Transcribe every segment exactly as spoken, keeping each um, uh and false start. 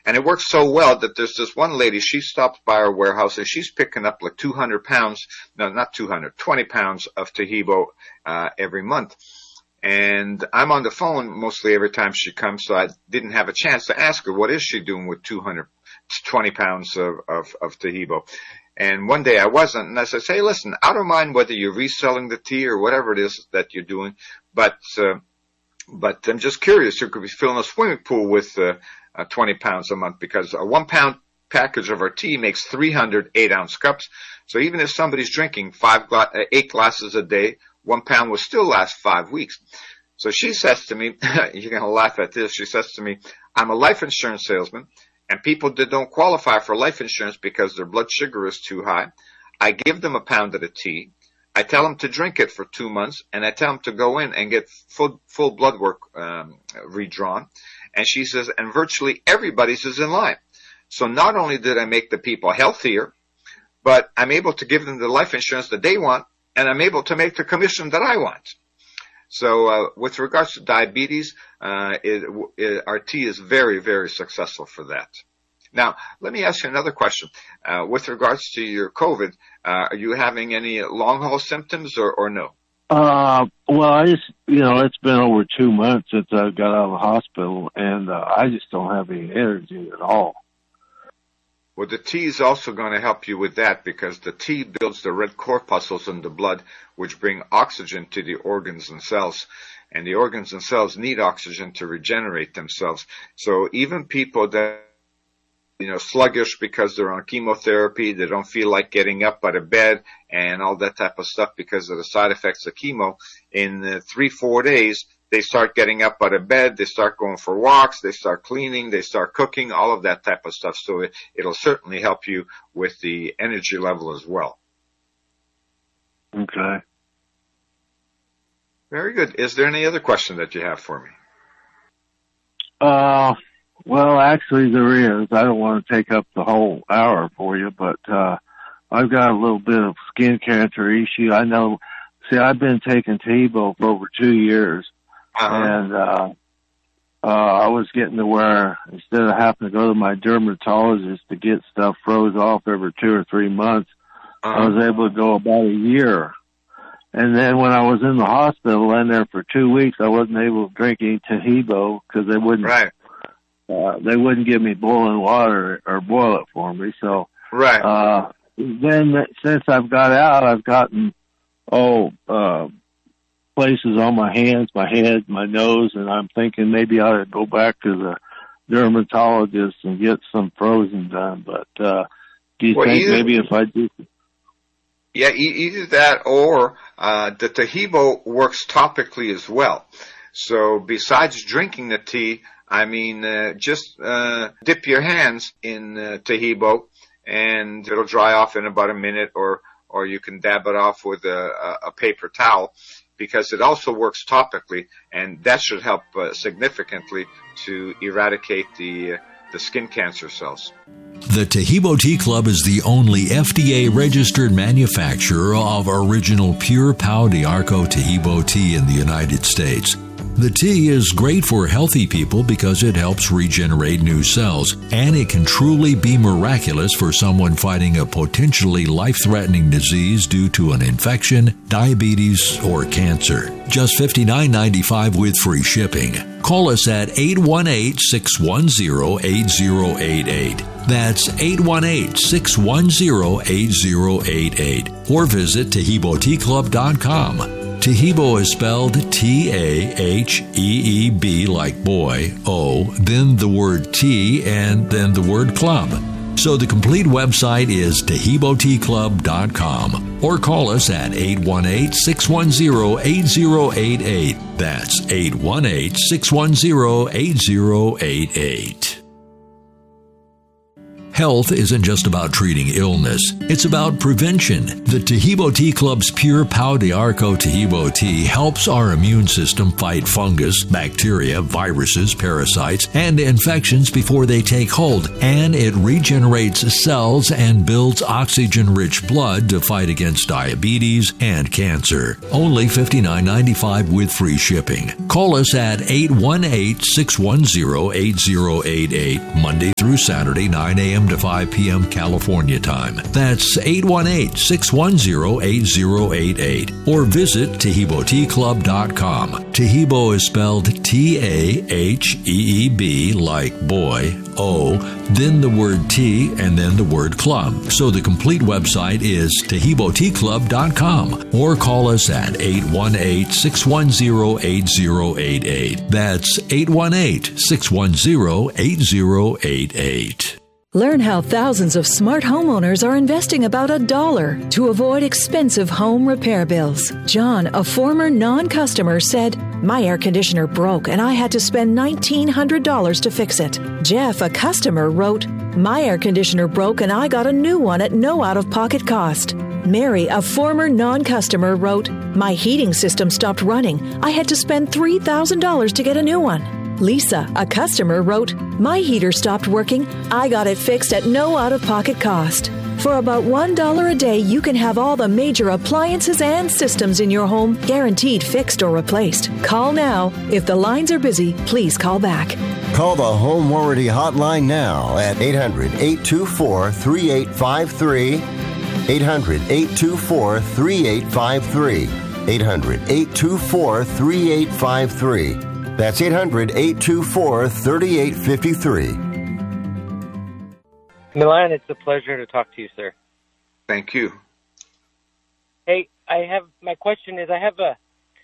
And it works so well that there's this one lady, she stops by our warehouse and she's picking up like two hundred pounds, no, not two hundred, twenty pounds of Taheebo uh, every month. And I'm on the phone mostly every time she comes, so I didn't have a chance to ask her, what is she doing with two hundred twenty pounds of, of, of Taheebo? And one day I wasn't, and I said, hey, listen, I don't mind whether you're reselling the tea or whatever it is that you're doing, but uh, but I'm just curious. You could be filling a swimming pool with uh, uh, twenty pounds a month, because a one-pound package of our tea makes three hundred eight-ounce cups. So even if somebody's drinking five, gla- eight glasses a day, one pound will still last five weeks. So she says to me, you're going to laugh at this, she says to me, I'm a life insurance salesman, and people that don't qualify for life insurance because their blood sugar is too high, I give them a pound of the tea. I tell them to drink it for two months, and I tell them to go in and get full, full blood work um, redrawn. And she says, and virtually everybody's is in line. So not only did I make the people healthier, but I'm able to give them the life insurance that they want, and I'm able to make the commission that I want. So uh, with regards to diabetes, uh, it, it, our tea is very, very successful for that. Now, let me ask you another question. Uh, with regards to your COVID, uh, are you having any long-haul symptoms or, or no? Uh, well, I just, you know, it's been over two months since I got out of the hospital, and uh, I just don't have any energy at all. Well, the tea is also going to help you with that, because the tea builds the red corpuscles in the blood, which bring oxygen to the organs and cells. And the organs and cells need oxygen to regenerate themselves. So even people that, you know, sluggish because they're on chemotherapy, they don't feel like getting up out of bed and all that type of stuff because of the side effects of chemo, in uh, three, four days, they start getting up out of bed, they start going for walks, they start cleaning, they start cooking, all of that type of stuff. So it, it'll certainly help you with the energy level as well. Okay. Very good. Is there any other question that you have for me? Uh, well, actually there is. I don't want to take up the whole hour for you, but, uh, I've got a little bit of skin cancer issue. I know, see, I've been taking Taheebo for over two years. Uh-huh. And, uh, uh, I was getting to where instead of having to go to my dermatologist to get stuff froze off every two or three months, uh-huh. I was able to go about a year. And then when I was in the hospital in there for two weeks, I wasn't able to drink any Taheebo because they wouldn't, right. uh, they wouldn't give me boiling water or boil it for me. So, right. uh, then since I've got out, I've gotten, oh, uh, places on my hands, my head, my nose, and I'm thinking maybe I ought to go back to the dermatologist and get some frozen done. But uh, do you well, think either, maybe if I do? Yeah, either that or uh, the Taheebo works topically as well. So besides drinking the tea, I mean, uh, just uh, dip your hands in uh, Taheebo, and it'll dry off in about a minute, or or you can dab it off with a, a paper towel, because it also works topically, and that should help uh, significantly to eradicate the uh, the skin cancer cells. The Taheebo Tea Club is the only F D A-registered manufacturer of original pure Pau d'Arco Taheebo tea in the United States. The tea is great for healthy people because it helps regenerate new cells, and it can truly be miraculous for someone fighting a potentially life-threatening disease due to an infection, diabetes, or cancer. Just fifty-nine ninety-five with free shipping. Call us at eight one eight, six one zero, eight zero eight eight. That's eight one eight, six one zero, eight zero eight eight. Or visit Taheebo Tea Club dot com. Taheebo is spelled T A H E E B like boy, O, then the word tea, and then the word club. So the complete website is Taheebo Tea Club dot com, or call us at eight one eight, six one zero, eight zero eight eight. That's eight one eight, six one zero, eight zero eight eight. Health isn't just about treating illness. It's about prevention. The Taheebo Tea Club's Pure Pau d'Arco Taheebo Tea helps our immune system fight fungus, bacteria, viruses, parasites, and infections before they take hold, and it regenerates cells and builds oxygen-rich blood to fight against diabetes and cancer. Only fifty-nine ninety-five with free shipping. Call us at eight one eight, six one zero, eight zero eight eight, Monday through Saturday, nine a.m. to five p.m. California time. That's eight one eight, six one zero, eight zero eight eight. Or visit Taheebo Tea Club dot com. Taheebo is spelled T A H E E B like boy, O, then the word tea, and then the word club. So the complete website is Taheebo Tea Club dot com. Or call us at eight one eight, six one zero, eight zero eight eight. That's eight one eight, six one zero, eight zero eight eight. Learn how thousands of smart homeowners are investing about a dollar to avoid expensive home repair bills. John, a former non-customer, said, "My air conditioner broke and I had to spend nineteen hundred dollars to fix it." Jeff, a customer, wrote, "My air conditioner broke and I got a new one at no out-of-pocket cost." Mary, a former non-customer, wrote, "My heating system stopped running. I had to spend three thousand dollars to get a new one." Lisa, a customer, wrote, "My heater stopped working. I got it fixed at no out-of-pocket cost." For about one dollar a day, you can have all the major appliances and systems in your home guaranteed fixed or replaced. Call now. If the lines are busy, please call back. Call the Home Warranty Hotline now at eight hundred, eight two four, three eight five three. eight hundred, eight two four, three eight five three. eight hundred, eight two four, three eight five three. That's eight hundred, eight two four, three eight five three. Milan, it's a pleasure to talk to you, sir. Thank you. Hey, I have, my question is, I have a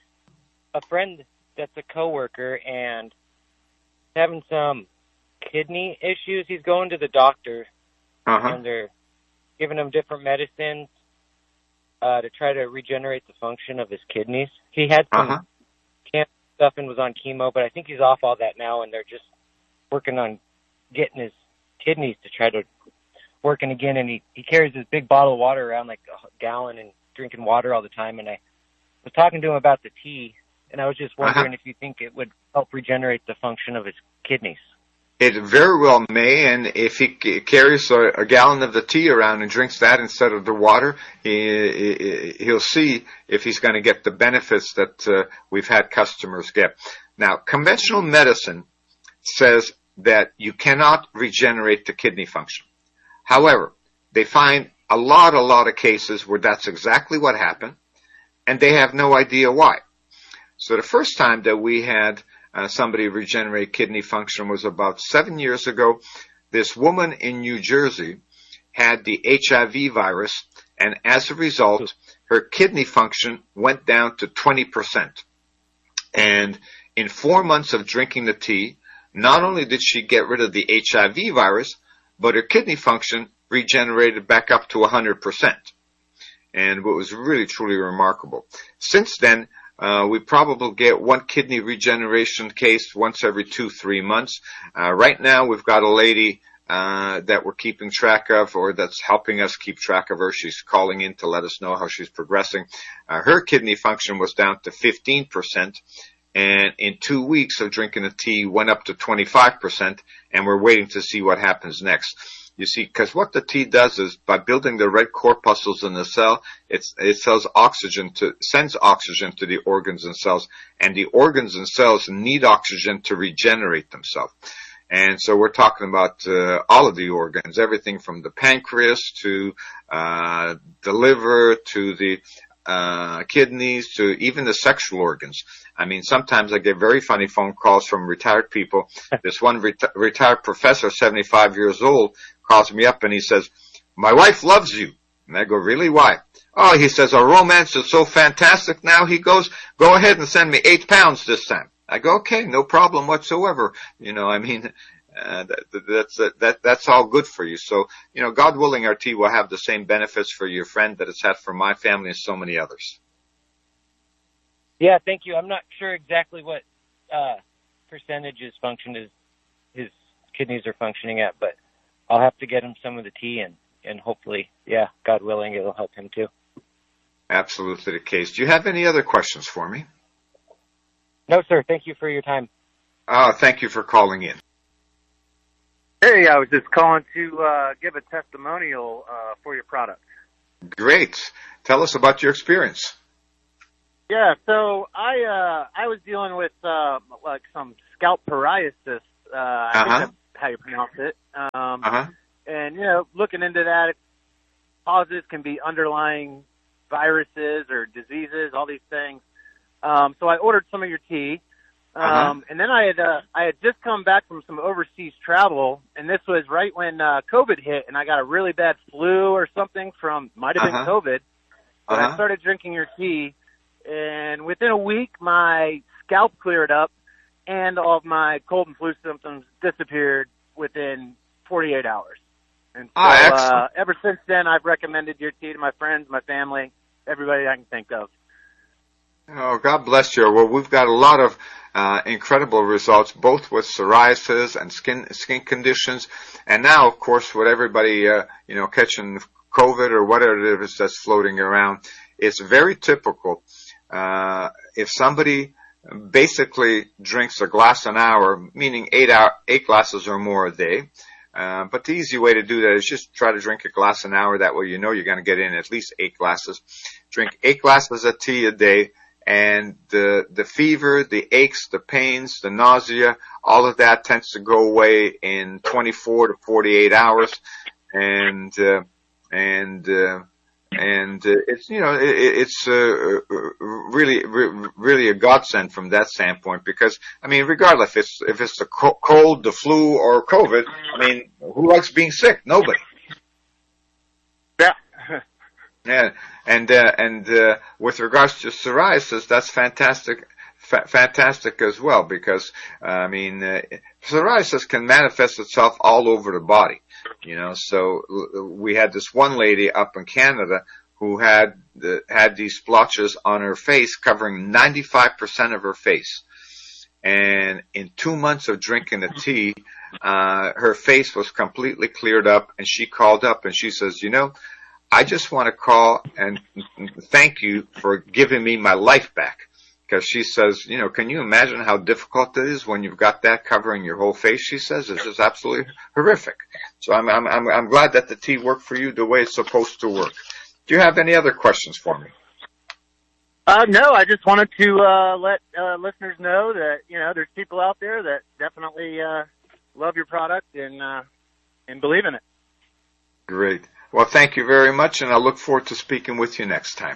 a friend that's a coworker and having some kidney issues. He's going to the doctor, Uh-huh. and they're giving him different medicines uh, to try to regenerate the function of his kidneys. He had some Uh-huh. cancer stuff and was on chemo, but I think he's off all that now, and they're just working on getting his kidneys to try to working again. And he, he carries this big bottle of water around, like a gallon, and drinking water all the time. And I was talking to him about the tea, and I was just wondering Uh-huh. if you think it would help regenerate the function of his kidneys. It very well may, and if he c- carries a, a gallon of the tea around and drinks that instead of the water, he, he, he'll see if he's going to get the benefits that uh, we've had customers get. Now, conventional medicine says that you cannot regenerate the kidney function. However, they find a lot, a lot of cases where that's exactly what happened, and they have no idea why. So the first time that we had Uh, somebody regenerate kidney function was about seven years ago. This woman in New Jersey had the H I V virus, and as a result, her kidney function went down to twenty percent. And in four months of drinking the tea, not only did she get rid of the H I V virus, but her kidney function regenerated back up to one hundred percent. And what was really, truly remarkable. Since then, Uh, we probably get one kidney regeneration case once every two, three months. Uh, right now, we've got a lady uh, that we're keeping track of, or that's helping us keep track of her. She's calling in to let us know how she's progressing. Uh, her kidney function was down to fifteen percent, and in two weeks of drinking the tea, went up to twenty-five percent, and we're waiting to see what happens next. You see, because what the tea does is, by building the red corpuscles in the cell, it's, it sells oxygen to, sends oxygen to the organs and cells, and the organs and cells need oxygen to regenerate themselves. And so we're talking about uh, all of the organs, everything from the pancreas to uh, the liver to the uh kidneys to even the sexual organs. I mean, sometimes I get very funny phone calls from retired people. This one reti- retired professor, seventy-five years old, calls me up and he says, "My wife loves you." And I go, "Really? Why?" "Oh," he says, "our romance is so fantastic now." He goes, "Go ahead and send me eight pounds this time." I go, "Okay, no problem whatsoever." You know, I mean, uh, that, that's, uh, that, that's all good for you. So, you know, God willing, our tea will have the same benefits for your friend that it's had for my family and so many others. Yeah, thank you. I'm not sure exactly what uh, percentage his function is, his kidneys are functioning at, but I'll have to get him some of the tea, and, and hopefully, yeah, God willing, it'll help him too. Absolutely the case. Do you have any other questions for me? No, sir. Thank you for your time. Oh, thank you for calling in. Hey, I was just calling to uh, give a testimonial uh, for your product. Great. Tell us about your experience. Yeah, so I uh, I was dealing with uh, like some scalp psoriasis. Uh, I Uh-huh. think that's how you pronounce it. Um, Uh-huh. And, you know, looking into that, causes can be underlying viruses or diseases, all these things. Um, so I ordered some of your tea. Um, Uh-huh. and then I had, uh, I had just come back from some overseas travel, and this was right when, uh, COVID hit, and I got a really bad flu or something from, might have Uh-huh. been COVID. But Uh-huh. I started drinking your tea, and within a week, my scalp cleared up, and all of my cold and flu symptoms disappeared within forty-eight hours. And so, Ah, excellent. uh, ever since then, I've recommended your tea to my friends, my family, everybody I can think of. Oh, God bless you. Well, we've got a lot of uh, incredible results, both with psoriasis and skin skin conditions, and now, of course, with everybody, uh, you know, catching COVID or whatever it is that's floating around. It's very typical. Uh, if somebody basically drinks a glass an hour, meaning eight hour, eight glasses or more a day. Uh, but the easy way to do that is just try to drink a glass an hour. That way you know you're going to get in at least eight glasses. Drink eight glasses of tea a day, and the the fever, the aches, the pains, the nausea, all of that tends to go away in twenty-four to forty-eight hours. And uh, and uh, and uh, it's you know it, it's uh, really really a godsend from that standpoint, because I mean, regardless if it's if it's the cold, the flu, or COVID, I mean, who likes being sick? Nobody. Yeah. Yeah, and uh, and uh, with regards to psoriasis, that's fantastic. Fa- fantastic as well, because uh, I mean, uh, psoriasis can manifest itself all over the body, you know. So uh, we had this one lady up in Canada who had the, had these splotches on her face, covering ninety-five percent of her face, and in two months of drinking the tea, uh, her face was completely cleared up, and she called up and she says, you know, I just want to call and thank you for giving me my life back. Because she says, you know, can you imagine how difficult it is when you've got that covering your whole face? She says it's just absolutely horrific. So I'm I'm I'm, I'm glad that the tea worked for you the way it's supposed to work. Do you have any other questions for me? Uh, no, I just wanted to uh, let uh, listeners know that, you know, there's people out there that definitely uh, love your product and uh, and believe in it. Great. Well, thank you very much, and I look forward to speaking with you next time.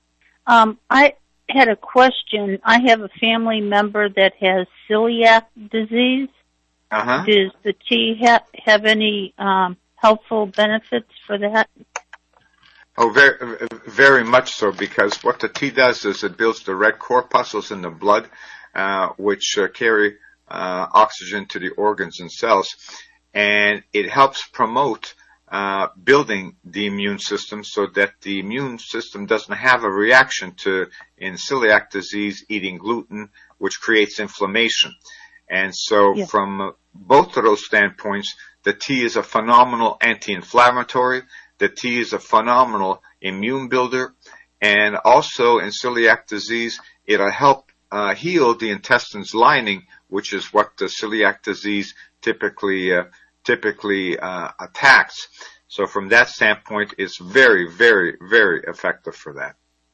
Um, I had a question. I have a family member that has celiac disease. Uh-huh. Does the tea ha- have any um, helpful benefits for that? Oh, very, very much so, because what the tea does is it builds the red corpuscles in the blood, uh, which uh, carry uh, oxygen to the organs and cells, and it helps promote uh, building the immune system so that the immune system doesn't have a reaction to, in celiac disease, eating gluten, which creates inflammation. And so Yeah. from both of those standpoints, the tea is a phenomenal anti-inflammatory. The tea is a phenomenal immune builder. And also in celiac disease, it'll help uh, heal the intestines lining, which is what the celiac disease typically uh, typically uh, attacks. So from that standpoint, it's very, very, very effective for that.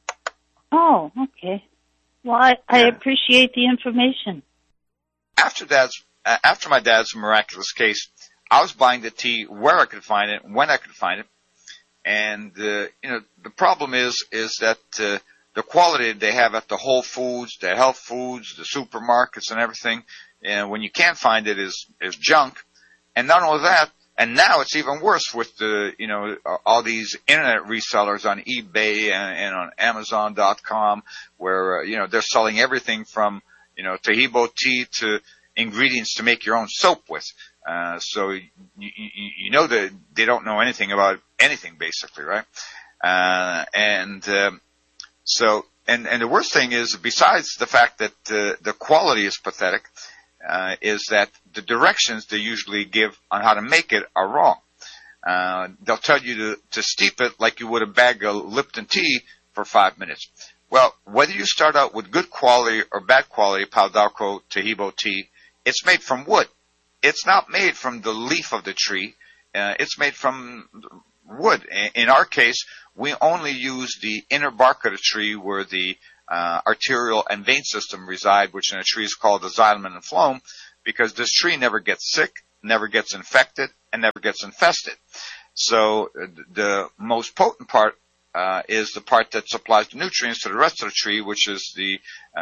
Oh, okay. Well, I, I Yeah. appreciate the information. After dad's, uh, after my dad's miraculous case, I was buying the tea where I could find it, when I could find it, and uh, you know the problem is is that uh, the quality they have at the Whole Foods, the health foods, the supermarkets, and everything, and when you can't find it, is is junk. And not only that, and now it's even worse with the you know all these internet resellers on eBay and, and on Amazon dot com, where uh, you know they're selling everything from you know Taheebo tea to ingredients to make your own soap with. Uh, so you, you, you know that they don't know anything about anything, basically, right? Uh, and um, so, and, and the worst thing is, besides the fact that uh, the quality is pathetic, uh, is that the directions they usually give on how to make it are wrong. uh, they'll tell you to, to steep it like you would a bag of Lipton tea for five minutes. Well, whether you start out with good quality or bad quality Pau d'Arco Taheebo tea, it's made from wood. It's not made from the leaf of the tree. Uh, it's made from wood. In, in our case, we only use the inner bark of the tree where the uh, arterial and vein system reside, which in a tree is called the xylem and the phloem, because this tree never gets sick, never gets infected, and never gets infested. So uh, the most potent part Uh, is the part that supplies the nutrients to the rest of the tree, which is the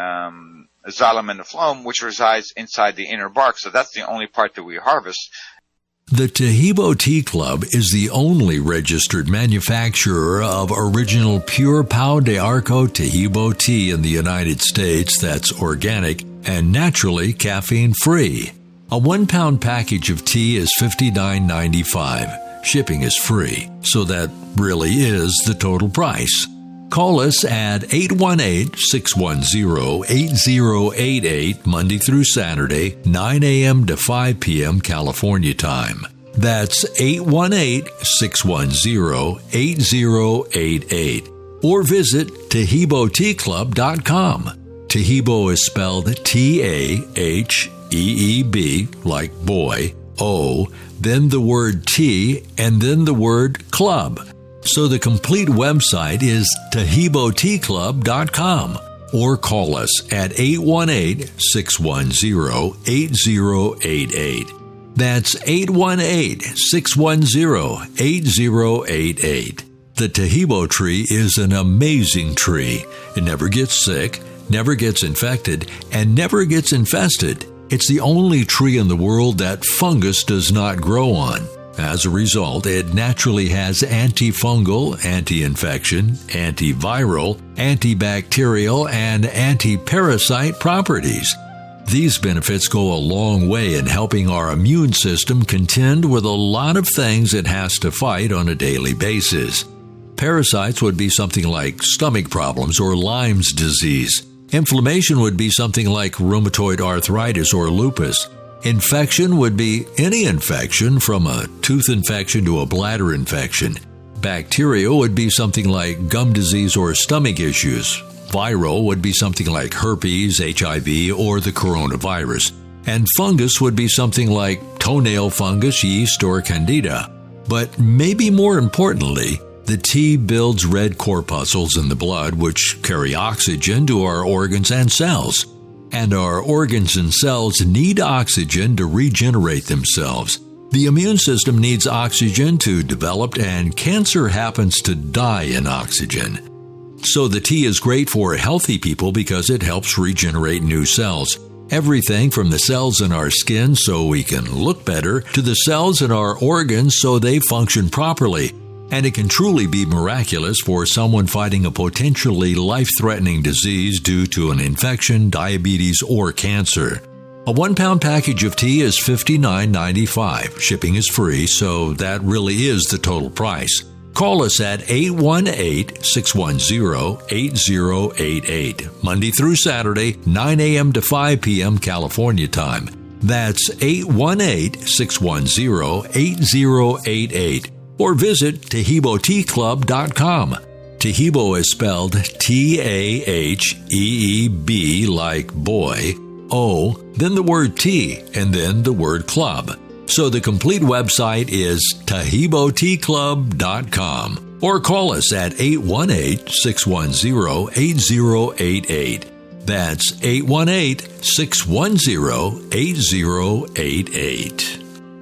um, xylem and the phloem, which resides inside the inner bark. So that's the only part that we harvest. The Taheebo Tea Club is the only registered manufacturer of original pure Pau d'Arco Taheebo tea in the United States that's organic and naturally caffeine-free. A one-pound package of tea is fifty-nine ninety-five. Shipping is free, so that really is the total price. Call us at eight one eight, six one zero, eight zero eight eight Monday through Saturday, nine a.m. to five p.m. California time. That's eight one eight, six one zero, eight zero eight eight. Or visit Taheebo Tea Club dot com. Taheebo is spelled T A H E E B, like boy, O, then the word tea, and then the word club. So the complete website is Taheebo Tea Club dot com, or call us at eight one eight, six one zero, eight zero eight eight. That's eight one eight, six one zero, eight zero eight eight. The Taheebo tree is an amazing tree. It never gets sick, never gets infected, and never gets infested. It's the only tree in the world that fungus does not grow on. As a result, it naturally has antifungal, anti-infection, antiviral, antibacterial, and anti-parasite properties. These benefits go a long way in helping our immune system contend with a lot of things it has to fight on a daily basis. Parasites would be something like stomach problems or Lyme's disease. Inflammation would be something like rheumatoid arthritis or lupus. Infection would be any infection from a tooth infection to a bladder infection. Bacteria would be something like gum disease or stomach issues. Viral would be something like herpes, H I V, or the coronavirus. And fungus would be something like toenail fungus, yeast, or candida. But maybe more importantly, the tea builds red corpuscles in the blood, which carry oxygen to our organs and cells. And our organs and cells need oxygen to regenerate themselves. The immune system needs oxygen to develop, and cancer happens to die in oxygen. So the tea is great for healthy people because it helps regenerate new cells. Everything from the cells in our skin so we can look better to the cells in our organs so they function properly. And it can truly be miraculous for someone fighting a potentially life-threatening disease due to an infection, diabetes, or cancer. A one-pound package of tea is fifty-nine ninety-five. Shipping is free, so that really is the total price. Call us at eight one eight, six one zero, eight zero eight eight. Monday through Saturday, nine a.m. to five p.m. California time. That's eight one eight, six one zero, eight zero eight eight. Or visit Taheebo Tea Club dot com. Taheebo is spelled T A H E E B, like boy, O, then the word tea, and then the word club. So the complete website is Taheebo Tea Club dot com. Or call us at eight one eight, six one zero, eight zero eight eight. That's eight one eight, six one zero, eight zero eight eight.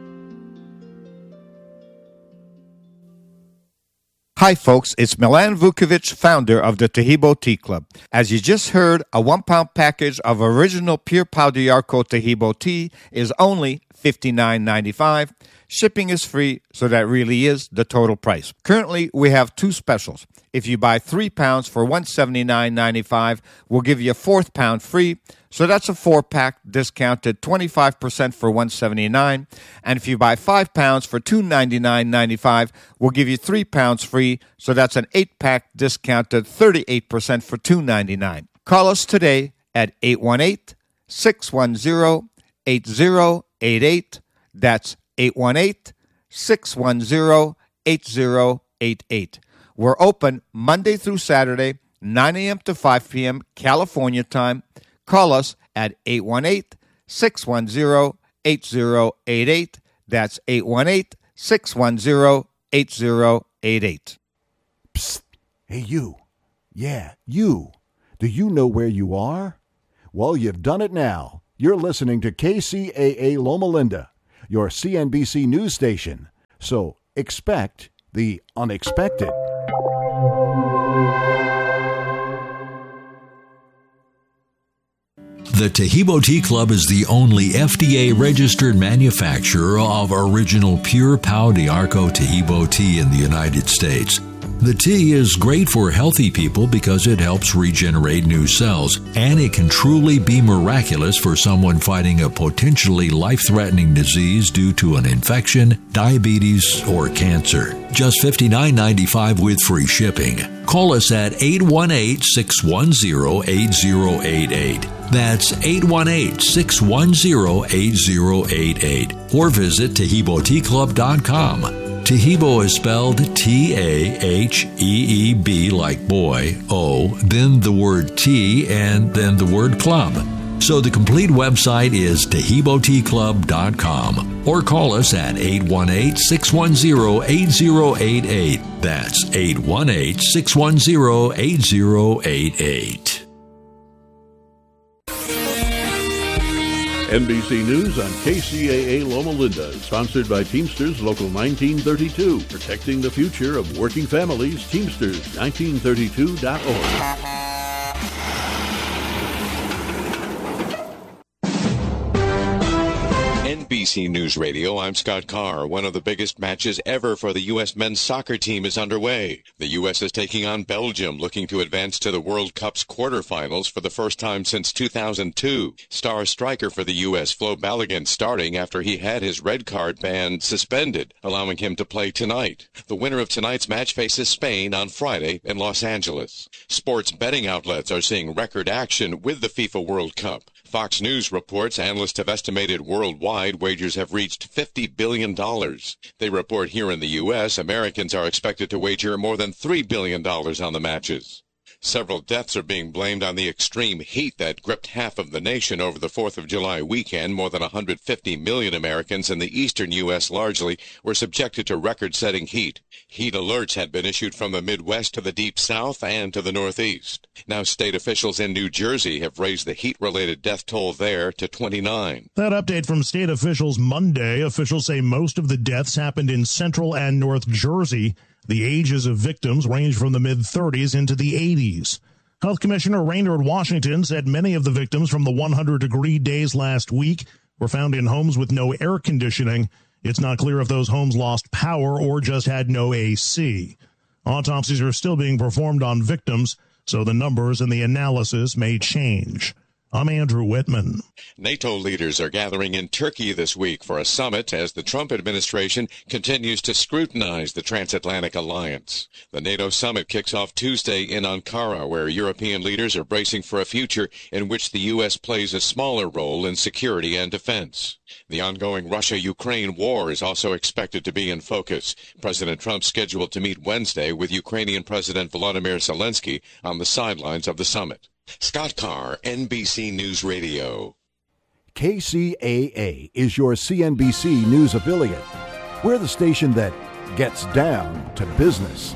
Hi folks, it's Milan Vukovic, founder of the Taheebo Tea Club. As you just heard, a one-pound package of original pure Pau d'Arco Taheebo tea is only fifty-nine ninety-five. Shipping is free, so that really is the total price. Currently, we have two specials. If you buy three pounds for one hundred seventy-nine ninety-five, we'll give you a fourth pound free. So that's a four-pack discounted twenty-five percent for one hundred seventy-nine dollars. And if you buy five pounds for two hundred ninety-nine ninety-five, we'll give you three pounds free. So that's an eight-pack discounted thirty-eight percent for two hundred ninety-nine dollars. Call us today at eight one eight, six one zero, eight zero eight eight. That's eight one eight, six one zero, eight zero eight eight. We're open Monday through Saturday, nine a.m. to five p.m. California time. Call us at eight one eight, six one zero, eight zero eight eight. That's eight one eight, six one zero, eight zero eight eight. Psst. Hey, you. Yeah, you. Do you know where you are? Well, you've done it now. You're listening to K C A A Loma Linda, your C N B C news station. So expect the unexpected. The Taheebo Tea Club is the only F D A-registered manufacturer of original pure Pau d'Arco Taheebo tea in the United States. The tea is great for healthy people because it helps regenerate new cells, and it can truly be miraculous for someone fighting a potentially life-threatening disease due to an infection, diabetes, or cancer. Just fifty-nine ninety-five with free shipping. Call us at eight one eight, six one zero, eight zero eight eight. That's eight one eight, six one zero, eight zero eight eight. Or visit Taheebo Tea Club dot com. Taheebo is spelled T A H E E B like boy, O, then the word tea, and then the word club. So the complete website is Taheebo Tea Club dot com. Or call us at eight one eight, six one zero, eight zero eight eight. That's eight one eight, six one zero, eight zero eight eight. N B C News on K C A A Loma Linda is sponsored by Teamsters Local nineteen thirty-two, protecting the future of working families. Teamsters nineteen thirty-two dot org. N B C News Radio, I'm Scott Carr. One of the biggest matches ever for the U S men's soccer team is underway. The U S is taking on Belgium, looking to advance to the World Cup's quarterfinals for the first time since two thousand two. Star striker for the U S, Flo Balogun, starting after he had his red card ban suspended, allowing him to play tonight. The winner of tonight's match faces Spain on Friday in Los Angeles. Sports betting outlets are seeing record action with the FIFA World Cup. Fox News reports analysts have estimated worldwide wagers have reached fifty billion dollars. They report here in the U S, Americans are expected to wager more than three billion dollars on the matches. Several deaths are being blamed on the extreme heat that gripped half of the nation over the fourth of July weekend. More than one hundred fifty million Americans in the eastern U S largely were subjected to record-setting heat. Heat alerts had been issued from the Midwest to the Deep South and to the Northeast. Now state officials in New Jersey have raised the heat-related death toll there to twenty-nine. That update from state officials Monday. Officials say most of the deaths happened in central and North Jersey. The ages of victims range from the mid-thirties into the eighties. Health Commissioner Raynard Washington said many of the victims from the one hundred degree days last week were found in homes with no air conditioning. It's not clear if those homes lost power or just had no A C. Autopsies are still being performed on victims, so the numbers and the analysis may change. I'm Andrew Whitman. NATO leaders are gathering in Turkey this week for a summit as the Trump administration continues to scrutinize the transatlantic alliance. The NATO summit kicks off Tuesday in Ankara, where European leaders are bracing for a future in which the U S plays a smaller role in security and defense. The ongoing Russia-Ukraine war is also expected to be in focus. President Trump scheduled to meet Wednesday with Ukrainian President Volodymyr Zelensky on the sidelines of the summit. Scott Carr, N B C News Radio. K C A A is your C N B C News affiliate. We're the station that gets down to business.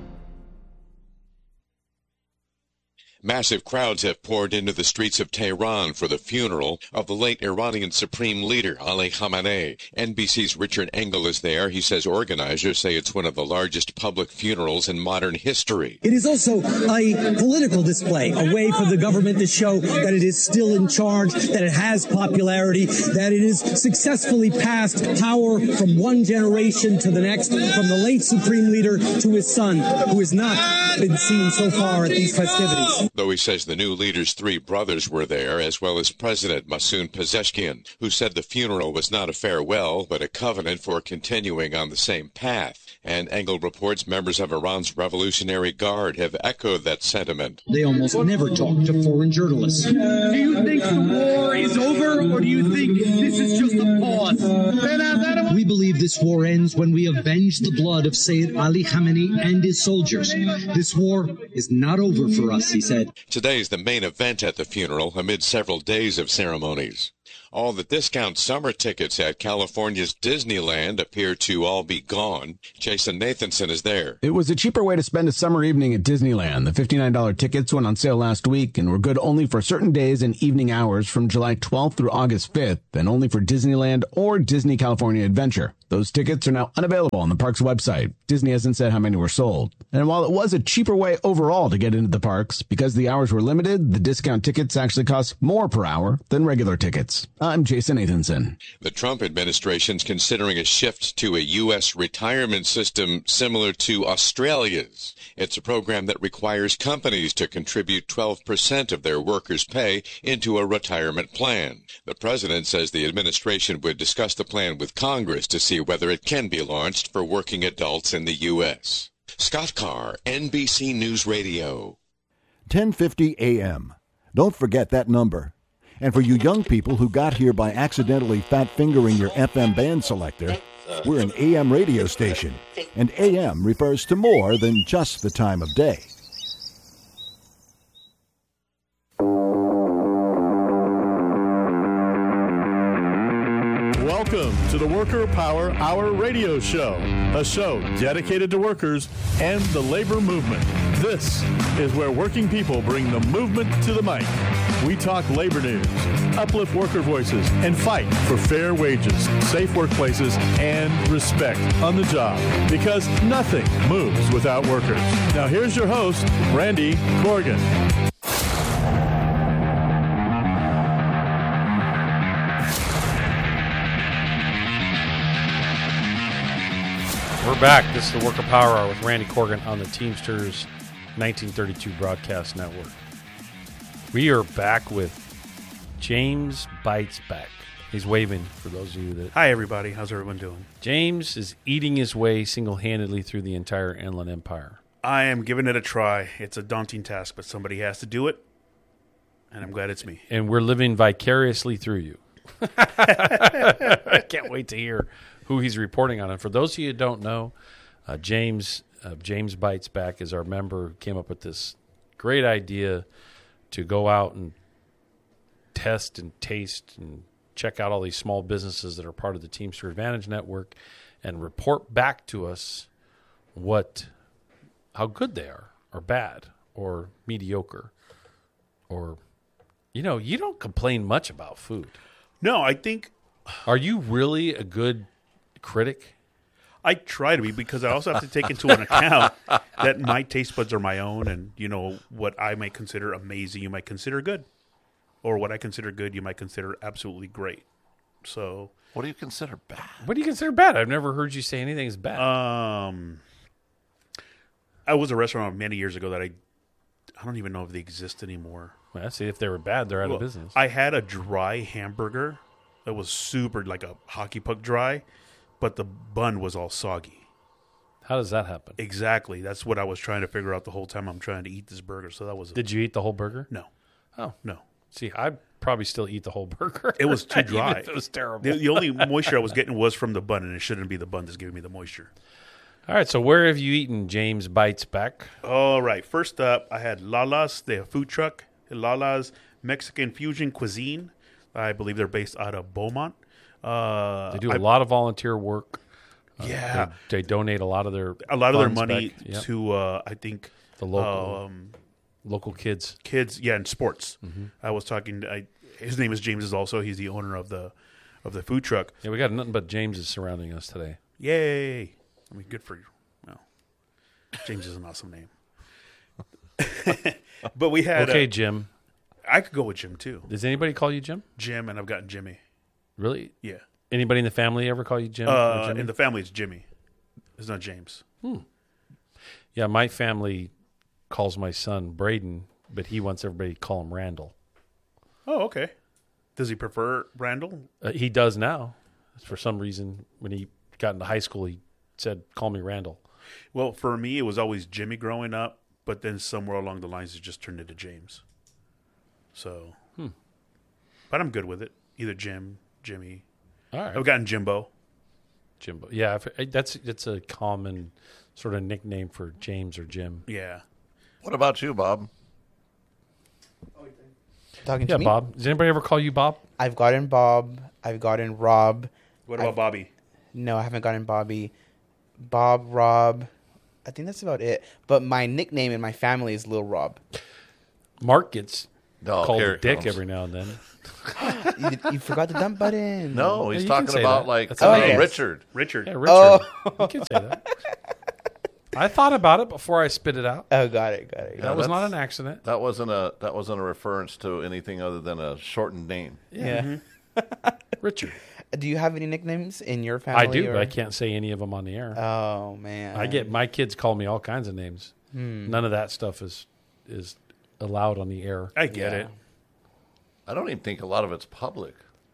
Massive crowds have poured into the streets of Tehran for the funeral of the late Iranian Supreme Leader Ali Khamenei. N B C's Richard Engel is there. He says organizers say it's one of the largest public funerals in modern history. It is also a political display, a way for the government to show that it is still in charge, that it has popularity, that it has successfully passed power from one generation to the next, from the late Supreme Leader to his son, who has not been seen so far at these festivities. Though he says the new leader's three brothers were there, as well as President Masoud Pezeshkian, who said the funeral was not a farewell, but a covenant for continuing on the same path. And Engel reports members of Iran's Revolutionary Guard have echoed that sentiment. They almost never talk to foreign journalists. Do you think the war is over, or do you think this is just a pause? We believe this war ends when we avenge the blood of Sayyid Ali Khamenei and his soldiers. This war is not over for us, he said. Today's the main event at the funeral amid several days of ceremonies. All the discount summer tickets at California's Disneyland appear to all be gone. Jason Nathanson is there. It was a cheaper way to spend a summer evening at Disneyland. The fifty-nine dollars tickets went on sale last week and were good only for certain days and evening hours from July twelfth through August fifth, and only for Disneyland or Disney California Adventure. Those tickets are now unavailable on the park's website. Disney hasn't said how many were sold. And while it was a cheaper way overall to get into the parks, because the hours were limited, the discount tickets actually cost more per hour than regular tickets. I'm Jason Nathanson. The Trump administration's considering a shift to a U S retirement system similar to Australia's. It's a program that requires companies to contribute twelve percent of their workers' pay into a retirement plan. The president says the administration would discuss the plan with Congress to see whether it can be launched for working adults in the U S. Scott Carr, N B C News Radio. ten fifty A M. Don't forget that number. And for you young people who got here by accidentally fat-fingering your F M band selector, we're an A M radio station, and A M refers to more than just the time of day. Welcome to the Worker Power Hour radio show, a show dedicated to workers and the labor movement. This is where working people bring the movement to the mic. We talk labor news, uplift worker voices, and fight for fair wages, safe workplaces, and respect on the job, because nothing moves without workers. Now here's your host, Randy Corrigan. We're back. This is the Worker Power Hour with Randy Corrigan on the Teamsters nineteen thirty-two Broadcast Network. We are back with James Bites Back. He's waving for those of you that... Hi, everybody. How's everyone doing? James is eating his way single-handedly through the entire Inland Empire. I am giving it a try. It's a daunting task, but somebody has to do it, and I'm glad it's me. And we're living vicariously through you. I can't wait to hear who he's reporting on. And for those of you who don't know, uh, James uh, James Bites Back is our member who came up with this great idea to go out and test and taste and check out all these small businesses that are part of the Teamster Advantage Network and report back to us what how good they are, or bad, or mediocre, or, you know, you don't complain much about food. No, I think... Are you really a good critic? I try to be, because I also have to take into an account that my taste buds are my own, and, you know, what I might consider amazing, you might consider good. Or what I consider good, you might consider absolutely great. So... What do you consider bad? What do you consider bad? I've never heard you say anything is bad. Um, I was a restaurant many years ago that I... I don't even know if they exist anymore. Well, see, if they were bad, they're out well, of business. I had a dry hamburger that was super, like a hockey puck dry, but the bun was all soggy. How does that happen? Exactly. That's what I was trying to figure out the whole time I'm trying to eat this burger. So that was. A, Did you eat the whole burger? No. Oh. No. See, I'd probably still eat the whole burger. It was too dry. It was terrible. The, the only moisture I was getting was from the bun, and it shouldn't be the bun that's giving me the moisture. All right, so where have you eaten James Bites Back? All right, first up, I had Lala's, the food truck. Lala's Mexican Fusion Cuisine. I believe they're based out of Beaumont. Uh, they do a I, lot of volunteer work. Yeah. Uh, they, they donate a lot of their a lot of their money yep. to, uh, I think, the local um, local kids. Kids, yeah, in sports. Mm-hmm. I was talking. I, his name is James. Is also he's the owner of the of the food truck. Yeah, we got nothing but Jameses surrounding us today. Yay! I mean, good for you. Well, James is an awesome name. But we had okay, a, Jim. I could go with Jim too. Does anybody call you Jim? Jim, and I've gotten Jimmy. Really? Yeah. Anybody in the family ever call you Jim? Uh, in the family, it's Jimmy. It's not James. Hmm. Yeah, my family calls my son Braden, but he wants everybody to call him Randall. Oh, okay. Does he prefer Randall? Uh, he does now. For some reason, when he got into high school, he said, "Call me Randall." Well, for me, it was always Jimmy growing up, but then somewhere along the lines, it just turned into James. So, hmm. But I'm good with it. Either Jim, Jimmy. All right. I've gotten Jimbo. Jimbo. Yeah, if- I- that's it's a common sort of nickname for James or Jim. Yeah. What about you, Bob? Talking to Yeah, me? Bob. Does anybody ever call you Bob? I've gotten Bob. I've gotten Rob. What about I've- Bobby? No, I haven't gotten Bobby. Bob, Rob. I think that's about it. But my nickname in my family is Lil Rob. Mark gets Oh, called here a it dick comes. every now and then. you, you forgot the dump button. No, he's you can talking say about that. like That's uh, a name. Richard. Richard. Yeah, Richard. Oh. You can say that. I thought about it before I spit it out. Oh, got it, got it. That was not that's- an accident. That wasn't a that wasn't a reference to anything other than a shortened name. Yeah. Richard. Do you have any nicknames in your family? I do, or- but I can't say any of them on the air. Oh man. I get my kids call me all kinds of names. Hmm. None of that stuff is is allowed on the air. I get Yeah. it. I don't even think a lot of it's public.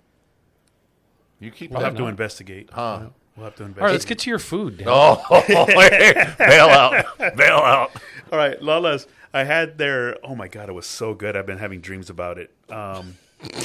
You keep We'll that have to not. investigate. Huh. We'll have to investigate. All right, let's get to your food. Dan. Oh, bail out, bail out. All right, Lala's. I had their. Oh my god, it was so good. I've been having dreams about it. Um,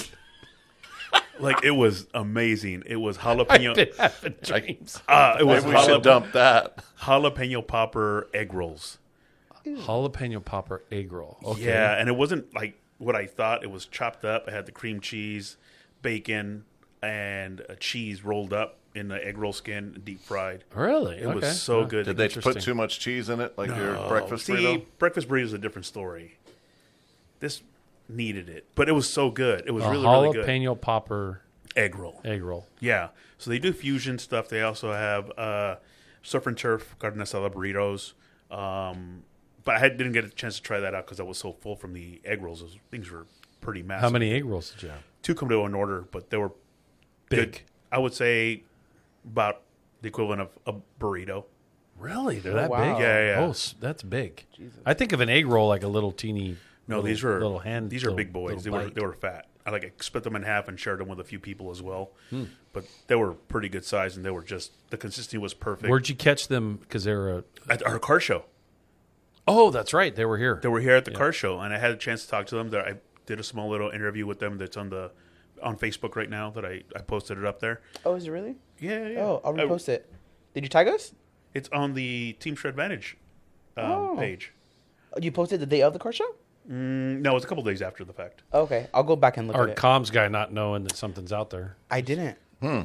like it was amazing. It was jalapeno. I've been having dreams. Uh, it was Maybe we should jalap- dump that. jalapeno popper egg rolls. Jalapeno popper egg roll. Okay. Yeah, and it wasn't like what I thought. It was chopped up. It had the cream cheese, bacon, and a cheese rolled up in the egg roll skin, deep fried. Really? It Okay. was so Huh. good. Did they Interesting. put too much cheese in it, like your No. breakfast See, burrito? breakfast burrito is a different story. This needed it, but it was so good. It was A really, really good. jalapeno popper Egg roll. egg roll. Yeah. So they do fusion stuff. They also have uh, surf and turf carne asada burritos. Um, but I had, didn't get a chance to try that out because I was so full from the egg rolls. Those things were pretty massive. How many egg rolls did you have? Two come to an order, but they were Big. good. I would say about the equivalent of a burrito. Really? They're Oh, that wow. big? Yeah, yeah. Oh, s- that's big. I think of an egg roll like a little teeny. No, little, these are little hand. These are little- big boys. They little were bite. they were fat. I like I split them in half and shared them with a few people as well. Hmm. But they were pretty good size, and they were just the consistency was perfect. Where'd you catch them? Because they were a. At our car show. Oh, that's right. They were here. They were here at the Yeah. car show, and I had a chance to talk to them. There, I did a small little interview with them. That's on the on Facebook right now. That I, I posted it up there. Oh, is it really? Yeah, yeah. Oh, I'll I- repost it. Did you tag us? It's on the Team Shred Advantage um, Oh. page. You posted the day of the car show? Mm, no, it's a couple days after the fact. Okay, I'll go back and look Our at it. comms guy not knowing that something's out there. I didn't. Hmm.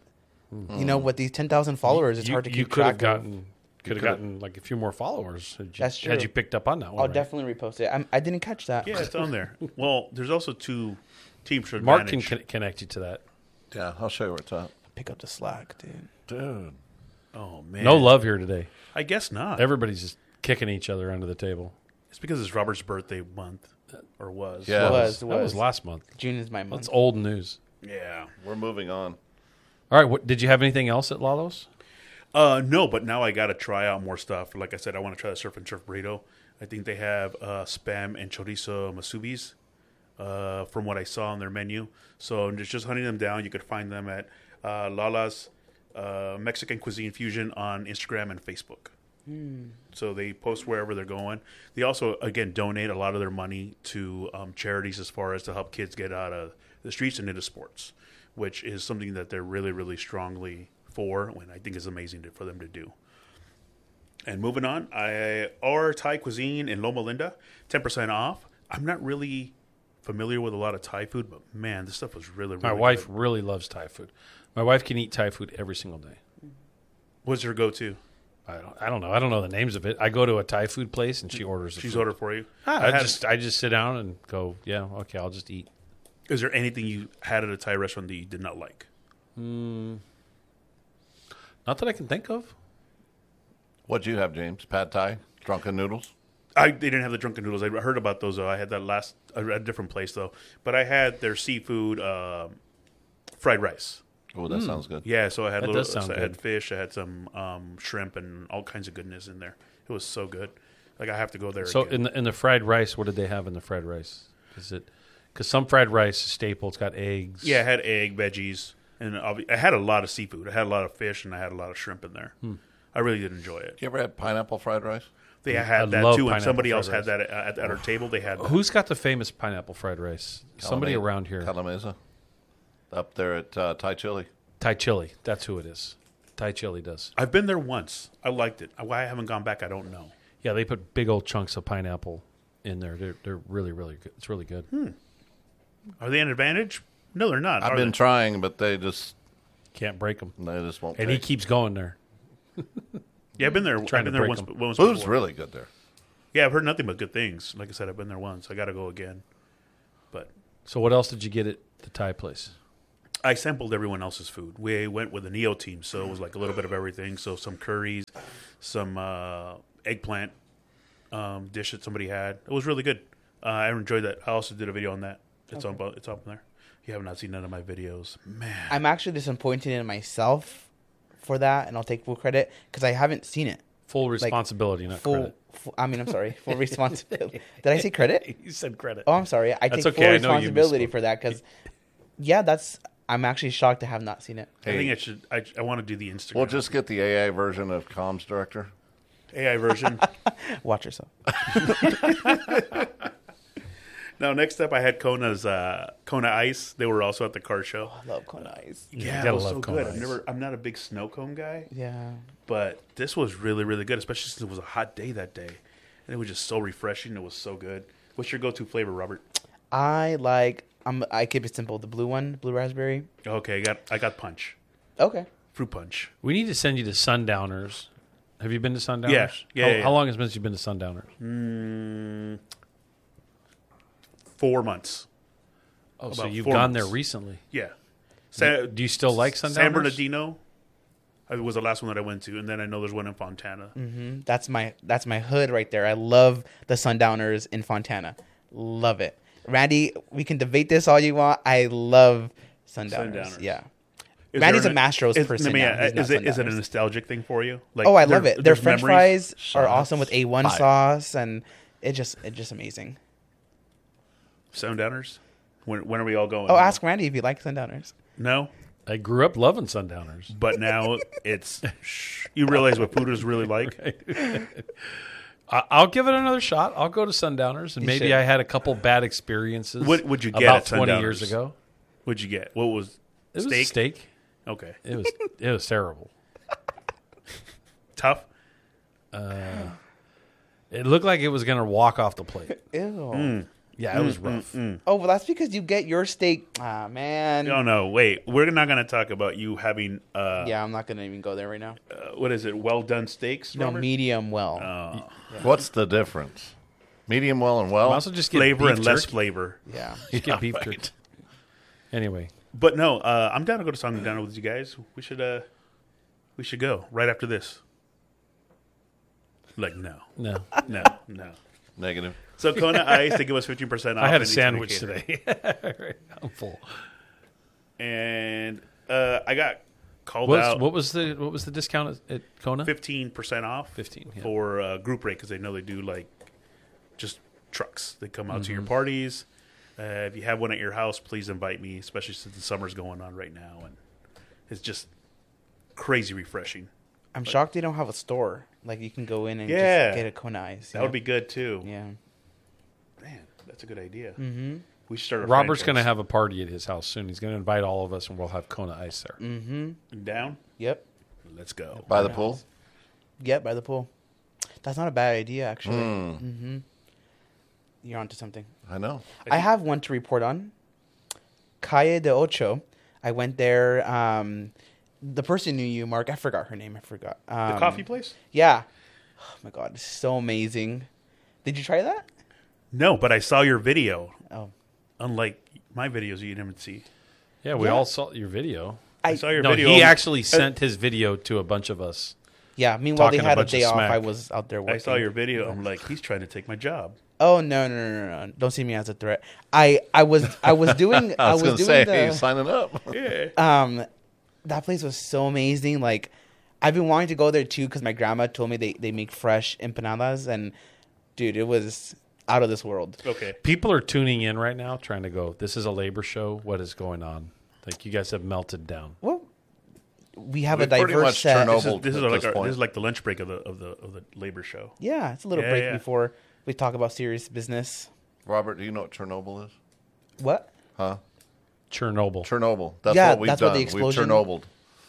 You know, with these ten thousand followers, it's you, hard to keep You could have track of. gotten. Could have could've- gotten like a few more followers. Had you, That's true. Had you picked up on that one? I'll right? definitely repost it. I'm, I didn't catch that. Yeah, it's on there. Well, there's also two Team Shred Mark can Advantage. con- connect you to that. Yeah, I'll show you where it's at. Pick up the slack, dude. Dude. Oh man, No love here today. I guess not. Everybody's just kicking each other under the table. It's because it's Robert's birthday month, or was. Yeah. It was, That was was. last month. June is my month. That's old news. Yeah. We're moving on. All right. What, did you have anything else at Lalo's? Uh, no, but now I got to try out more stuff. Like I said, I want to try the surf and turf burrito. I think they have uh, spam and chorizo masubis uh, from what I saw on their menu. So just, just hunting them down. You could find them at uh, Lala's uh, Mexican Cuisine Fusion on Instagram and Facebook. Hmm. So they post wherever they're going. They also, again, donate a lot of their money to um, charities as far as to help kids get out of the streets and into sports, which is something that they're really, really strongly for, and I think is amazing to, for them to do. And moving on, I our Thai cuisine in Loma Linda, ten percent off. I'm not really familiar with a lot of Thai food, but man, this stuff was really, really My wife good. really loves Thai food. My wife can eat Thai food every single day. What's your go-to? I don't. I don't know. I don't know the names of it. I go to a Thai food place and she orders. The She's food. ordered for you? Ah, I I had- just I just sit down and go. Yeah. Okay. I'll just eat. Is there anything you had at a Thai restaurant that you did not like? Mm, not that I can think of. What'd you have, James? Pad Thai? Drunken noodles? I they didn't have the drunken noodles. I heard about those though. I had that last at a different place though. But I had their seafood uh, fried rice. Oh, that sounds good. Yeah, so I had That little, does sound so I had good. fish. I had some um, shrimp and all kinds of goodness in there. It was so good. Like I have to go there. So again. in the in the fried rice, what did they have in the fried rice? Is it because some fried rice is staple? It's got eggs. Yeah, I had egg, veggies, and obvi- I had a lot of seafood. I had a lot of fish, and I had a lot of shrimp in there. Hmm. I really did enjoy it. You ever had pineapple fried rice? They I had that love too, and pineapple somebody fried else rice. had that at, at, at our table. They had that. Who's got the famous pineapple fried rice? Somebody Calamasa- around here. Calamasa. Up there at uh, Thai Chili. Thai chili. That's who it is. Thai chili does. I've been there once. I liked it. Why I haven't gone back, I don't know. Yeah, they put big old chunks of pineapple in there. They're they're really really good. It's really good. Hmm. Are they an advantage? No, they're not. I've are been they? trying, but they just can't break them. They just won't. And take. he keeps going there. Yeah, I've been there. Trying I've been to there break once. them. once Food's before. really good there. Yeah, I've heard nothing but good things. Like I said, I've been there once. I got to go again. But so, what else did you get at the Thai place? I sampled everyone else's food. We went with the Neo team, so it was like a little bit of everything. So some curries, some uh, eggplant um, dish that somebody had. It was really good. Uh, I enjoyed that. I also did a video on that. It's Okay. on. It's up there. You have not seen none of my videos, man. I'm actually disappointed in myself for that, and I'll take full credit because I haven't seen it. Full Like, responsibility, not full, credit. Full, I mean, I'm sorry. Full responsibility. Did I say credit? You said credit. Oh, I'm sorry. I That's take okay. full I know you responsibility misspoke. for that because, yeah, that's. I'm actually shocked to have not seen it. I think I should. I, I want to do the Instagram. We'll just get the A I version of Comms Director. A I version. Watch yourself. Now, next up, I had Kona's uh, Kona Ice. They were also at the car show. I love Kona Ice. Yeah, You it gotta was love so Kona good. I've Ice. never. I'm not a big snow cone guy. Yeah. But this was really, really good, especially since it was a hot day that day, and it was just so refreshing. It was so good. What's your go-to flavor, Robert? I like. I'm. I keep it simple. The blue one, blue raspberry. Okay, I got I got punch. Okay. Fruit punch. We need to send you to Sundowners. Have you been to Sundowners? Yeah. Yeah, How, yeah, yeah. how long has it been since you've been to Sundowners? Mm, four months. Oh, so About you've four gone months. there recently? Yeah. Do- do you still like San Sundowners? Bernardino. It was the last one that I went to, and then I know there's one in Fontana. hmm That's my. That's my hood right there. I love the Sundowners in Fontana. Love it, Randy. We can debate this all you want. I love Sundowners. Sundowners. Yeah. Is Randy's there a an- Mastros is, person. let me now. ask, He's not is it is it a Sundowners. nostalgic thing for you? Like, Oh, I there- love it. Their there's French memories? fries are awesome with A one Fire. sauce, and it just it's just amazing. Sundowners. When when are we all going? Oh, ask Randy if you like Sundowners. No. I grew up loving Sundowners. But now it's you realize what food is really like. I- I'll give it another shot. I'll go to Sundowners, and You maybe should. I had a couple bad experiences. What would you get about at twenty Sundowners? years ago? What'd you get? What was It was steak? steak. Okay. It was it was terrible. Tough. Uh, it looked like it was going to walk off the plate. Ew. Mm. Yeah, it was Mm, rough. mm, mm. Oh, well, that's because you get your steak. Ah, man. No, no, wait. We're not going to talk about you having. Uh, Yeah, I'm not gonna even go there right now. uh, what is it? Well done steaks. No, Robert? medium well. Oh. What's the difference? Medium well and well. Also, just get Flavor beef and less jerky. flavor. Yeah. Just get beef jerky. Anyway, But no, uh, I'm down to go to Sundown with you guys. We should. Uh, we should go right after this. Like no, no, no, no. Negative. So Kona Ice, they give us fifteen percent off. I had a anytime sandwich we cater. today. I'm full. And uh, I got called What's- out. what was the what was the discount at, at Kona? Fifteen percent off. Fifteen yeah. for uh, group rate because they know they do like just trucks. They come out to your Mhm. parties. Uh, if you have one at your house, please invite me, especially since the summer's going on right now, and it's just crazy refreshing. I'm But- shocked they don't have a store. Like you can go in and Yeah. just get a Kona Ice. That would be good too. Yeah. Man, that's a good idea. Mhm. We should start. A Robert's going to franchise. have a party at his house soon. He's going to invite all of us, and we'll have Kona Ice there. Mm-hmm. Down. Yep. Let's go. By the pool? Yep, by the pool. That's not a bad idea, actually. Mm. Mm-hmm. You're onto something. I know. I have one to report on. Calle de Ocho. I went there. Um, the person knew you, Mark. I forgot her name. I forgot. Um, The coffee place? Yeah. Oh my god, it's so amazing. Did you try that? No, but I saw your video. Oh. Unlike my videos, you didn't see. Yeah, we Yeah. all saw your video. I saw your no, video. he on- actually uh, sent his video to a bunch of us. Yeah. Meanwhile, they talking had a bunch day of off. smack. I was out there working. I saw your video. I'm like, he's trying to take my job. Oh no no no no! no. Don't see me as a threat. I I was I was doing I was, was gonna doing say, the, hey, signing up. Yeah. Um, that place was so amazing. Like, I've been wanting to go there too because my grandma told me they, they make fresh empanadas, and dude, it was out of this world. Okay. People are tuning in right now, trying to go, this is a labor show. What is going on? Like, you guys have melted down. Well, we have We a pretty diverse much set. Chernobyl This is, this is at like this our, point. this is like the lunch break of the of the of the labor show. Yeah, it's a little Yeah, break yeah. before we talk about serious business. Robert, do you know what Chernobyl is? What? Huh? Chernobyl. Chernobyl. That's Yeah, what we've that's what done. the We've explosion- Chernobyl.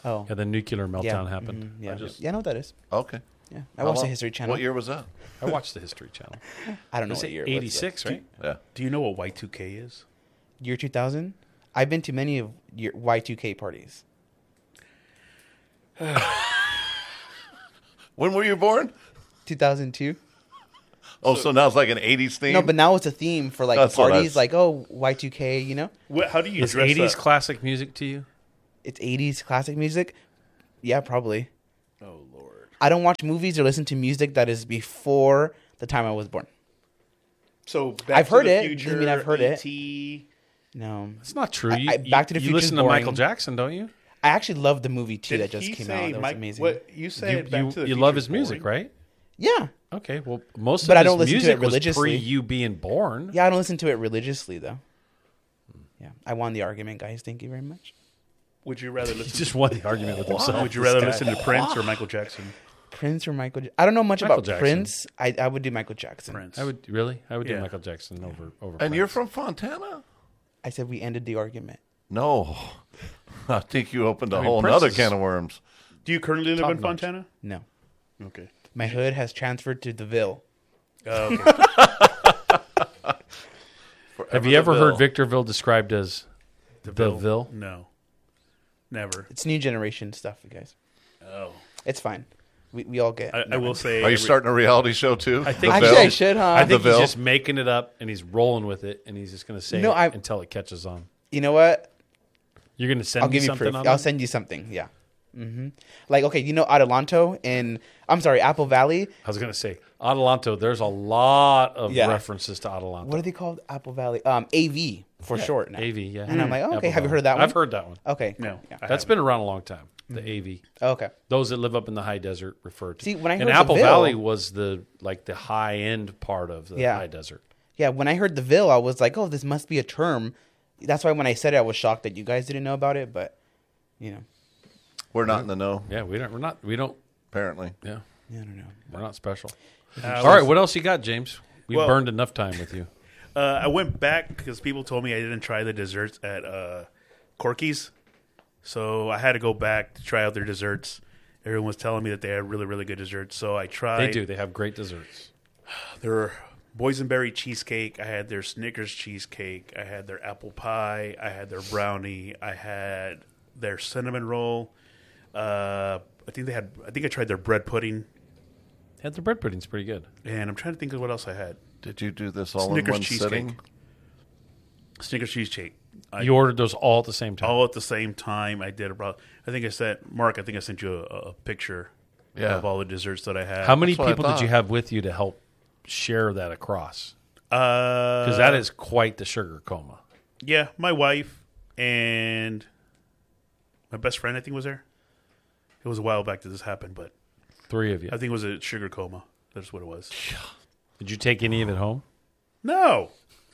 Oh. Yeah, the nuclear meltdown Yeah. happened. Mhm. Yeah. I just, Yeah, I know what that is. Okay. Yeah. I How watched the long- History Channel. What year was that? I watched the History Channel. I don't know Was what it year it was, eighty-six, but- right? Yeah. Do you know what Y two K is? Year two thousand? I've been to many of your Y two K parties. When were you born? two thousand two. Oh, so, now it's like an eighties theme? No, but now it's a theme for like That's what I- parties, like oh Y two K, you know. What, how do you Is dress eighties up? classic music to you? It's eighties classic music. Yeah, probably. Oh Lord. I don't watch movies or listen to music that is before the time I was born. So Back I've to heard the it. Future, Doesn't mean I've heard E it. T No, It's not true. I- You, I- Back to the you Future's listen to boring. Michael Jackson, don't you? I actually love the movie too Did that just he came say out. That was Mike- amazing. what- you said You, Back you, to the you love Future's his music, boring? right? Yeah, Okay, well, most of but I his don't listen to music it was religiously. pre you being born. Yeah, I don't listen to it religiously though. Yeah, I won the argument, guys. Thank you very much. Would you rather He listen? just won the argument with himself. Would you this rather guy. listen to Prince or Michael Jackson? Prince or Michael? Ja- I don't know much Michael about Jackson. Prince. I, I would do Michael Jackson. Prince. I would really. I would do Yeah. Michael Jackson over over. And Prince. you're from Fontana? I said we ended the argument. No. I think you opened a I mean, whole Prince nother is- can of worms. Do you currently live Top in notch. Fontana? No, Okay. my hood has transferred to DeVille. Oh, okay. Have you ever Deville. heard Victorville described as Deville? No. Never. It's new generation stuff, you guys. Oh. It's fine. We we all get. I, I will say. Are you every- starting a reality show too? I think Actually, Deville? I should, huh? I think Deville? he's just making it up and he's rolling with it and he's just going to say No, it I- until it catches on. You know what? You're going to send I'll me give you something proof. on I'll that? send you something. Yeah. hmm Like okay, you know Adelanto in I'm sorry, Apple Valley. I was going to say Adelanto. There's a lot of Yeah. references to Adelanto. What are they called? Apple Valley. Um, A V for Yeah, short. Now. A V, yeah. And I'm like, oh, okay, Apple have you heard of that Valley. one? I've heard that one. Okay. No. Yeah. I That's haven't. been around a long time. The A V. Okay. Those that live up in the high desert refer to. See, when I and heard Apple Deville- Valley was the like the high end part of the Yeah. high desert. Yeah, when I heard the Ville, I was like, oh, this must be a term. That's why when I said it, I was shocked that you guys didn't know about it. But you know, We're not in the know, Yeah, we don't. We're not. We don't. apparently. Yeah, I don't know. we're not special. Uh, All right, what else you got, James? We Well- burned enough time with you. Uh, I went back because people told me I didn't try the desserts at uh, Corky's. So I had to go back to try out their desserts. Everyone was telling me that they had really, really good desserts. So I tried. They do. They have great desserts. Their boysenberry cheesecake. I had their Snickers cheesecake. I had their apple pie. I had their brownie. I had their cinnamon roll. Uh, I think they had. I think I tried their bread pudding. Had the bread pudding's pretty good. And I'm trying to think of what else I had. Did you do this all Snickers in one cheesecake. sitting? Snickers cheesecake. I, You ordered those all at the same time. all at the same time. I did about. I think I sent Mark. I think I sent you a, a picture Yeah. of all the desserts that I had. How many That's what I people did you thought. have with you to help share that across? Because Because that is quite the sugar coma. yeah, my wife and my best friend. I think was there. It was a while back that this happened, but Three of you. I think it was a sugar coma. That's what it was. Did you take any of it home? No,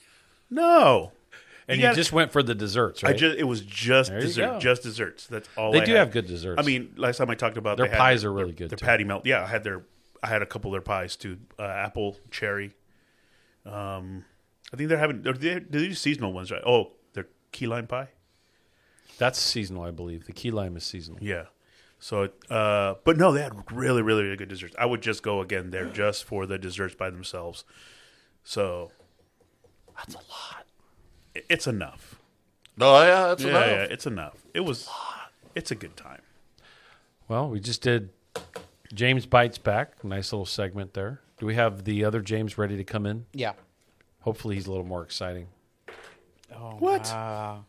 no. And You you, gotta- just went for the desserts, I right? just it was just There you dessert, go. just desserts. That's all. They I do had. have good desserts. I mean, last time I talked about Their they had pies their- are really their- good, Their too. patty melt. Yeah, I had their. I had a couple of their pies too. Uh, apple, cherry. Um, I think they're having. They're, they're, they do seasonal ones, right? Oh, their key lime pie. That's seasonal, I believe. The key lime is seasonal. Yeah. So, uh, but no, they had really, really, really good desserts. I would just go again there just for the desserts by themselves. So That's a lot. it- it's enough. No, yeah, that's yeah, enough. yeah, it's enough. It was. It's a good time. Well, we just did James Bites Back. Nice little segment there. Do we have the other James ready to come in? Yeah. Hopefully he's a little more exciting. Oh, What? wow.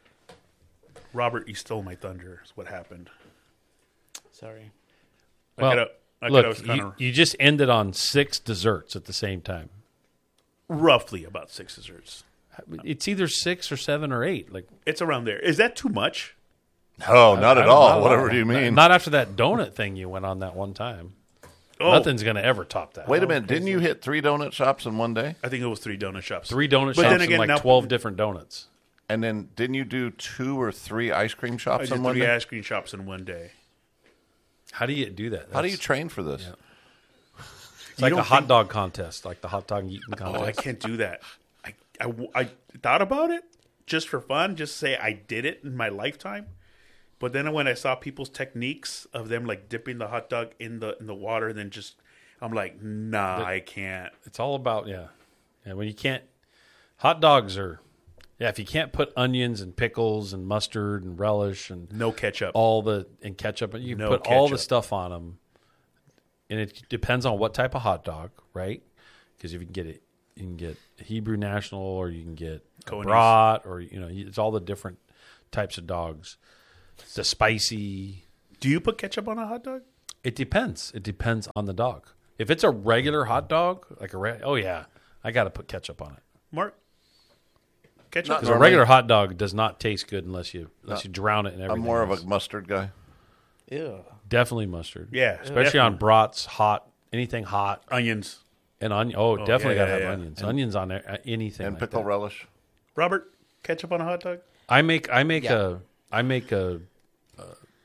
Robert, you stole my thunder. Is what happened. Sorry. I Well, coulda- I look, coulda was kinda- you, you just ended on six desserts at the same time. roughly about six desserts. It's either six or seven or eight. Like It's around there. Is that too much? No, not at I- all. not at Whatever all. do you mean? Not after that donut thing you went on that one time. Oh. Nothing's going to ever top that. Wait a minute. Didn't you hit three donut shops in one day? I think it was three donut shops. Three donut But shops then again, and like now- twelve different donuts. And then didn't you do two or three ice cream I shops did in one three day? ice cream shops in one day. How do you do that? How do you That's- train for this? It's like You a don't hot think- dog contest, like the hot dog eating contest. Oh, I can't do that. I, I, I thought about it just for fun, just say I did it in my lifetime. But then when I saw people's techniques of them like dipping the hot dog in the in the water and then just, I'm like, nah, But I can't. It's all about yeah, and when you can't, hot dogs are yeah. If you can't put onions and pickles and mustard and relish and no ketchup, all the and ketchup, you No put all the ketchup. stuff on them, and it depends on what type of hot dog, right? Because if you can get it, you can get Hebrew National, or you can get a Coney's. brat, or you know, it's all the different types of dogs. The spicy. Do you put ketchup on a hot dog? It depends. It depends on the dog. If it's a regular hot dog, like a re- oh yeah, I got to put ketchup on it. Mark, ketchup. Because a regular hot dog does not taste good unless you unless No. you drown it in everything. I'm more else. of a mustard guy. Yeah, definitely mustard. Yeah, especially on definitely. brats, hot, anything hot, onions and onion. Oh, Oh, definitely yeah, gotta yeah, have yeah. onions. And- onions on there, uh, anything. And like pickle that. relish. Robert, ketchup on a hot dog? I make I make Yeah. a I make a, uh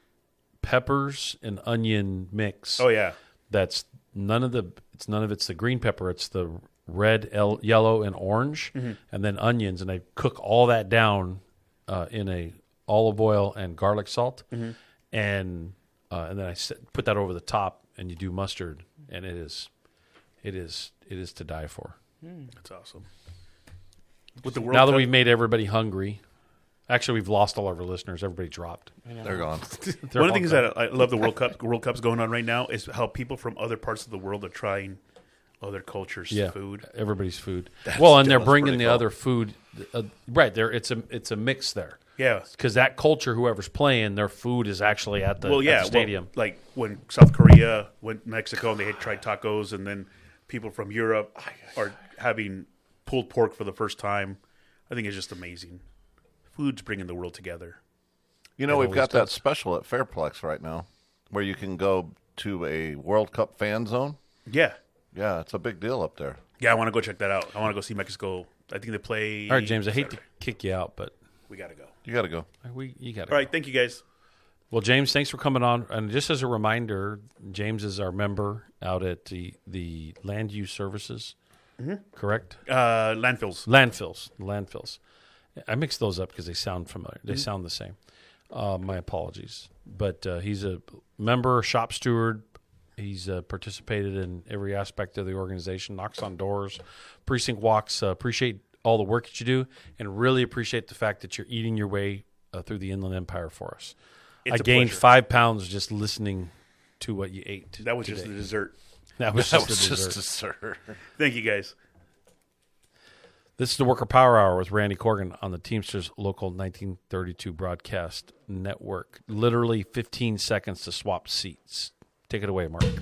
peppers and onion mix. Oh, yeah. That's none of the it's none of it's the green pepper. It's the red, el- yellow, and orange, Mhm. and then onions. And I cook all that down uh, in a olive oil and garlic salt, Mhm. and uh, and then I set, put that over the top, and you do mustard, and it is it is it is to die for. That's awesome. With the World Now that Cup- we've made everybody hungry, actually we've lost all of our listeners. Everybody dropped. They're gone. They're One of the all things gone. that I love the World Cup World Cup's going on right now is how people from other parts of the world are trying other cultures' yeah, food. everybody's food. That's well, and they're still- bringing pretty the cool. other food. Uh, right there, it's a it's a mix there. Yeah. because that culture, whoever's playing, their food is actually at the, well, at yeah, the stadium. well, like when South Korea went to Mexico and they had tried tacos, and then people from Europe are having pulled pork for the first time. I think it's just amazing. Food's bringing the world together. You know, It we've got always that special at Fairplex right now where you can go to a World Cup fan zone. Yeah. Yeah, it's a big deal up there. Yeah, I want to go check that out. I want to go see Mexico. I think they play. All right, James, I hate to Saturday. kick you out, but We got to go. You got to go. We you got All right, thank you guys. Well, James, thanks for coming on. And just as a reminder, James is our member out at the the Land Use Services, Mhm. correct? Uh, landfills. Landfills. Landfills. I mix those up because they sound familiar. They Mhm. sound the same. Uh, my apologies. But uh, he's a member, shop steward. He's uh, participated in every aspect of the organization, knocks on doors, precinct walks. Uh, appreciate all the work that you do, and really appreciate the fact that you're eating your way uh, through the Inland Empire for us. It's I a gained pleasure. five pounds just listening to what you ate. That was just today. the dessert. That was That just, was the just dessert. dessert. Thank you, guys. This is the Worker Power Hour with Randy Corgan on the Teamsters Local nineteen thirty-two Broadcast Network. Literally fifteen seconds to swap seats. Take it away, Mark.